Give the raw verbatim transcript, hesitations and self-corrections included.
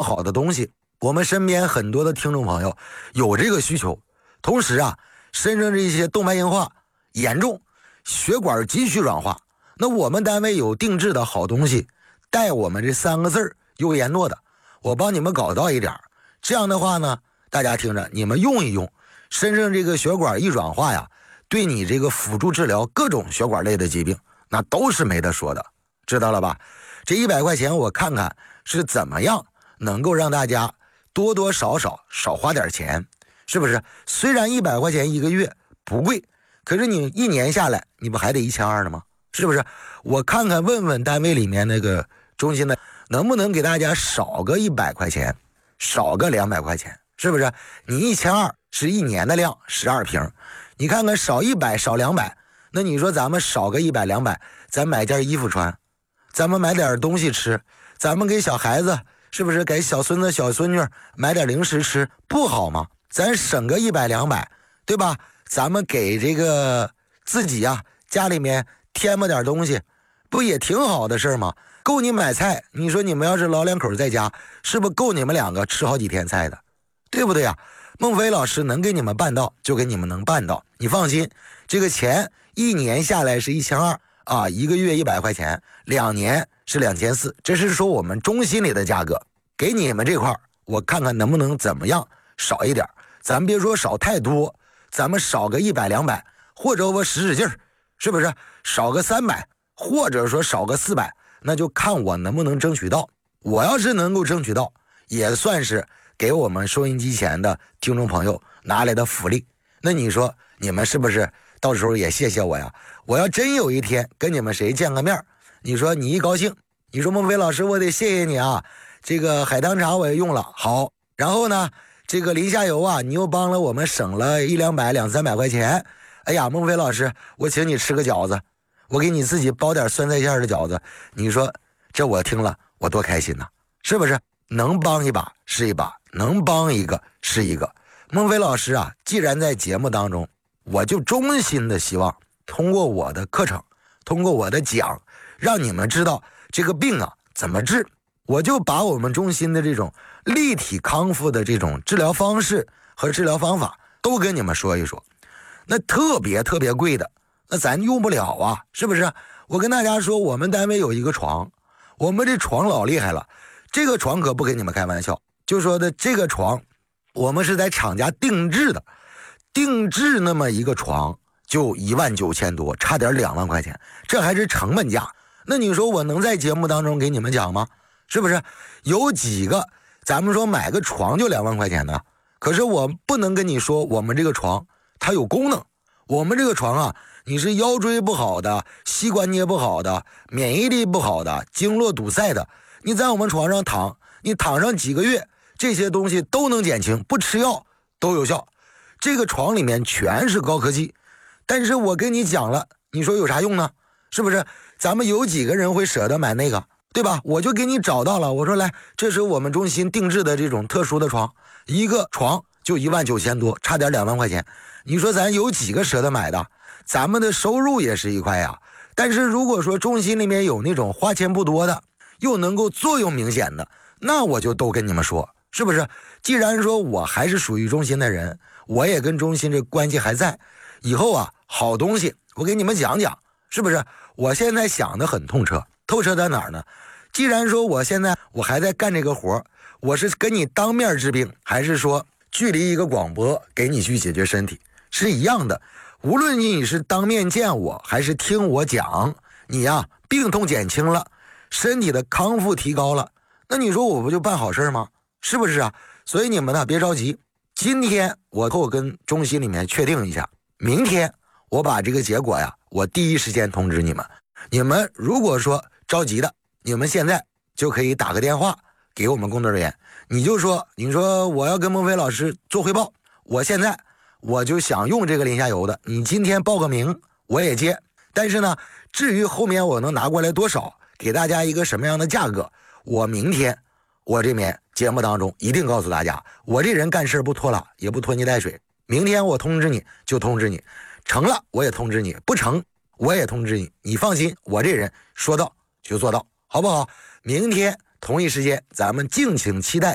好的东西。我们身边很多的听众朋友有这个需求，同时啊，身上这些动脉硬化严重，血管急需软化。那我们单位有定制的好东西，带我们这三个字儿优颜诺的，我帮你们搞到一点。这样的话呢，大家听着，你们用一用，身上这个血管一软化呀，对你这个辅助治疗各种血管类的疾病，那都是没得说的，知道了吧？这一百块钱我看看是怎么样能够让大家多多少少少花点钱，是不是？虽然一百块钱一个月不贵，可是你一年下来你不还得一千二呢吗？是不是？我看看问问单位里面那个中心的能不能给大家少个一百块钱，少个两百块钱，是不是？你一千二是一年的量，十二瓶，你看看少一百少两百，那你说咱们少个一百两百，咱买件衣服穿，咱们买点东西吃，咱们给小孩子是不是给小孙子小孙女买点零食吃，不好吗？咱省个一百两百，对吧？咱们给这个自己啊家里面添吧点东西，不也挺好的事吗？够你买菜，你说你们要是老两口在家，是不是够你们两个吃好几天菜的，对不对呀？孟非老师能给你们办到就给你们能办到，你放心，这个钱一年下来是一千二啊，一个月一百块钱，两年是两千四，这是说我们中心里的价格，给你们这块我看看能不能怎么样少一点，咱别说少太多，咱们少个一百两百，或者我使使劲儿，是不是少个三百，或者说少个四百，那就看我能不能争取到。我要是能够争取到，也算是给我们收音机前的听众朋友拿来的福利。那你说你们是不是到时候也谢谢我呀？我要真有一天跟你们谁见个面，你说你一高兴，你说孟非老师我得谢谢你啊，这个海棠茶我也用了好，然后呢这个临下游啊你又帮了我们省了一两百两三百块钱，哎呀孟非老师我请你吃个饺子，我给你自己包点酸菜馅的饺子，你说这我听了我多开心呐，是不是？能帮一把是一把，能帮一个是一个。孟非老师啊，既然在节目当中，我就衷心的希望通过我的课程，通过我的讲，让你们知道这个病啊怎么治。我就把我们中心的这种立体康复的这种治疗方式和治疗方法都跟你们说一说。那特别特别贵的，那咱用不了啊，是不是？我跟大家说，我们单位有一个床，我们这床老厉害了，这个床可不跟你们开玩笑，就说的这个床我们是在厂家定制的，定制那么一个床就一万九千多，差点两万块钱，这还是成本价。那你说我能在节目当中给你们讲吗？是不是？有几个咱们说买个床就两万块钱的，可是我不能跟你说我们这个床它有功能。我们这个床啊，你是腰椎不好的，膝关节不好的，免疫力不好的，经络堵塞的，你在我们床上躺，你躺上几个月，这些东西都能减轻，不吃药都有效。这个床里面全是高科技，但是我跟你讲了，你说有啥用呢？是不是？咱们有几个人会舍得买那个，对吧？我就给你找到了，我说来，这是我们中心定制的这种特殊的床，一个床就一万九千多，差点两万块钱。你说咱有几个舍得买的？咱们的收入也是一块呀。但是如果说中心里面有那种花钱不多的，又能够作用明显的，那我就都跟你们说，是不是？既然说我还是属于中心的人，我也跟中心这关系还在，以后啊好东西我给你们讲讲，是不是？我现在想的很透彻，透彻在哪儿呢？既然说我现在我还在干这个活，我是跟你当面治病，还是说距离一个广播给你去解决身体，是一样的。无论你是当面见我还是听我讲，你呀、啊、病痛减轻了，身体的康复提高了，那你说我不就办好事吗？是不是啊？所以你们呢别着急，今天我后跟中心里面确定一下，明天我把这个结果呀我第一时间通知你们。你们如果说着急的，你们现在就可以打个电话给我们工作人员，你就说你说我要跟孟非老师做汇报，我现在我就想用这个临下游的，你今天报个名我也接，但是呢至于后面我能拿过来多少，给大家一个什么样的价格，我明天我这边节目当中一定告诉大家。我这人干事不拖拉，也不拖泥带水，明天我通知你就通知你，成了我也通知你，不成我也通知你，你放心，我这人说到就做到，好不好？明天同一时间咱们敬请期待